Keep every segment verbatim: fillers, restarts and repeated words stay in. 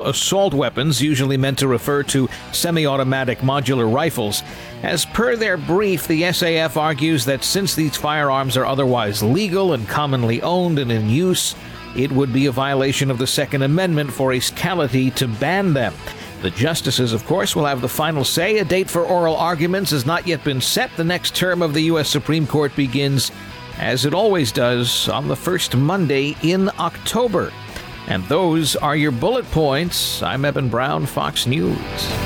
assault weapons, usually meant to refer to semi-automatic modular rifles. As per their brief, the S A F argues that since these firearms are otherwise legal and commonly owned and in use, it would be a violation of the Second Amendment for a scality to ban them. The justices, of course, will have the final say. A date for oral arguments has not yet been set. The next term of the U S Supreme Court begins, as it always does, on the first Monday in October. And those are your bullet points. I'm Eben Brown, Fox News.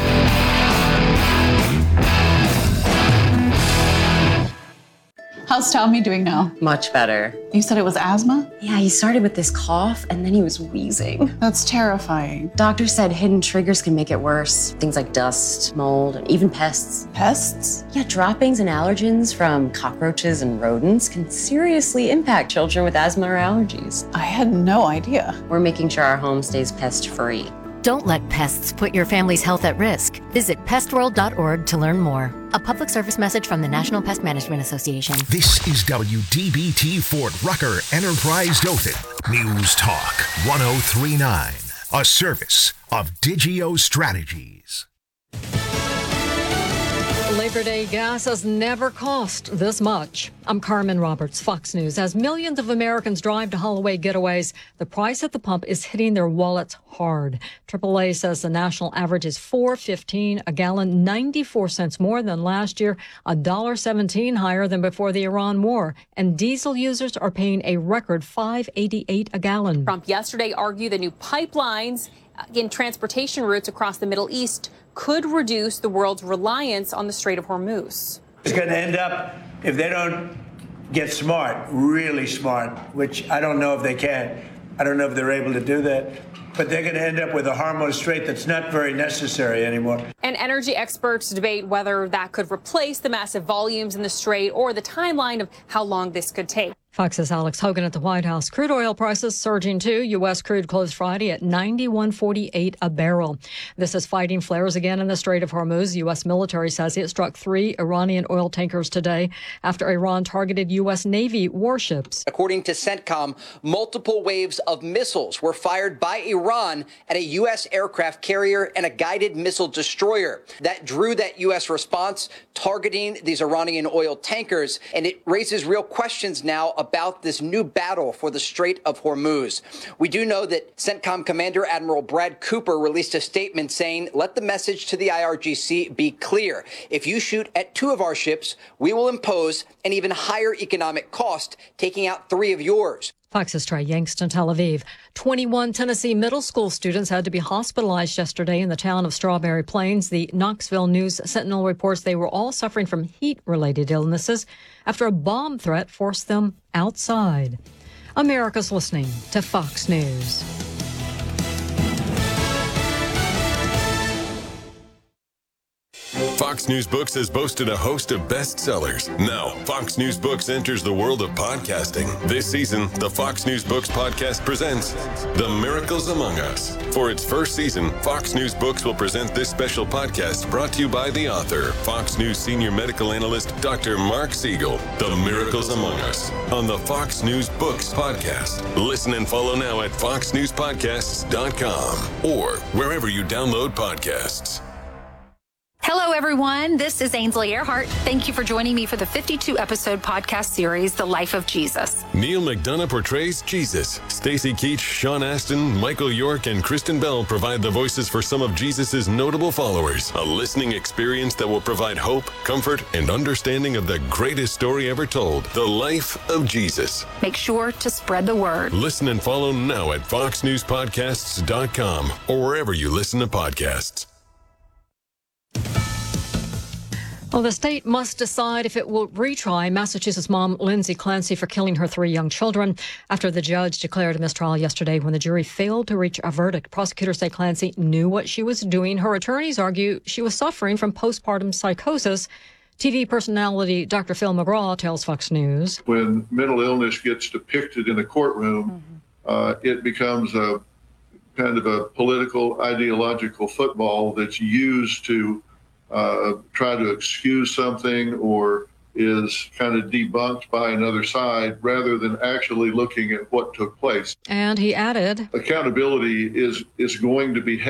How's Tommy doing now? Much better. You said it was asthma? Yeah, he started with this cough and then he was wheezing. That's terrifying. Doctor said hidden triggers can make it worse. Things like dust, mold, and even pests. Pests? Yeah, droppings and allergens from cockroaches and rodents can seriously impact children with asthma or allergies. I had no idea. We're making sure our home stays pest-free. Don't let pests put your family's health at risk. Visit pest world dot org to learn more. A public service message from the National Pest Management Association. This is W D B T Fort Rucker Enterprise Dothan. News Talk one oh three point nine. A service of Digio Strategies. Labor Day gas has never cost this much. I'm Carmen Roberts, Fox News. As millions of Americans drive to Holloway getaways, the price at the pump is hitting their wallets hard. triple A says the national average is four dollars and fifteen cents a gallon, ninety-four cents more than last year, one dollar and seventeen cents higher than before the Iran war. And diesel users are paying a record five dollars and eighty-eight cents a gallon. Trump yesterday argued that new pipelines in transportation routes across the Middle East could reduce the world's reliance on the Strait of Hormuz. It's going to end up, if they don't get smart, really smart, which I don't know if they can. I don't know if they're able to do that. But they're going to end up with a Hormuz Strait that's not very necessary anymore. And energy experts debate whether that could replace the massive volumes in the Strait or the timeline of how long this could take. Fox's Alex Hogan at the White House. Crude oil prices surging too. U S crude closed Friday at ninety-one forty-eight a barrel. This is fighting flares again in the Strait of Hormuz. U S military says it struck three Iranian oil tankers today after Iran targeted U S Navy warships. According to CENTCOM, multiple waves of missiles were fired by Iran at a U S aircraft carrier and a guided missile destroyer. That drew that U S response targeting these Iranian oil tankers, and it raises real questions now about this new battle for the Strait of Hormuz. We do know that CENTCOM Commander Admiral Brad Cooper released a statement saying, let the message to the I R G C be clear. If you shoot at two of our ships, we will impose an even higher economic cost, taking out three of yours. Fox's Trey Yanks in Tel Aviv. twenty-one Tennessee middle school students had to be hospitalized yesterday in the town of Strawberry Plains. The Knoxville News Sentinel reports they were all suffering from heat-related illnesses after a bomb threat forced them outside. America's listening to Fox News. Fox News Books has boasted a host of bestsellers. Now, Fox News Books enters the world of podcasting. This season, the Fox News Books podcast presents The Miracles Among Us. For its first season, Fox News Books will present this special podcast brought to you by the author, Fox News senior medical analyst, Doctor Mark Siegel. The Miracles Among Us on the Fox News Books podcast. Listen and follow now at fox news podcasts dot com or wherever you download podcasts. Hello, everyone. This is Ainsley Earhart. Thank you for joining me for the fifty-two episode podcast series, The Life of Jesus. Neil McDonough portrays Jesus. Stacy Keach, Sean Astin, Michael York, and Kristen Bell provide the voices for some of Jesus's notable followers. A listening experience that will provide hope, comfort, and understanding of the greatest story ever told, the life of Jesus. Make sure to spread the word. Listen and follow now at fox news podcasts dot com or wherever you listen to podcasts. Well, the state must decide if it will retry Massachusetts mom Lindsay Clancy for killing her three young children after the judge declared a mistrial yesterday when the jury failed to reach a verdict. Prosecutors say Clancy knew what she was doing. Her attorneys argue she was suffering from postpartum psychosis. T V personality Doctor Phil McGraw tells Fox News. When mental illness gets depicted in a courtroom, mm-hmm. uh, it becomes a kind of a political, ideological football that's used to Uh, try to excuse something or is kind of debunked by another side rather than actually looking at what took place. And he added, accountability is is going to be